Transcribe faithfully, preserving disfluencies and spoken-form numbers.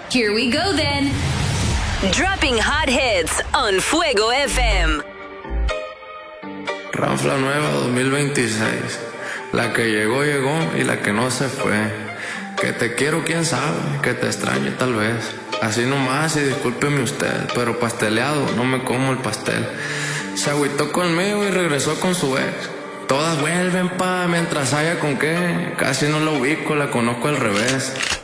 Here we go then. Dropping hot hits on Fuego F M. Ranfla nueva dos mil veintiséis. La que llegó, llegó y la que no se fue. Que te quiero, quién sabe, que te extrañe tal vez. Así nomás y discúlpeme usted, pero pasteleado, no me como el pastel. Se agüitó conmigo y regresó con su ex. Todas vuelven pa' mientras haya con qué. Casi no la ubico, la conozco al revés.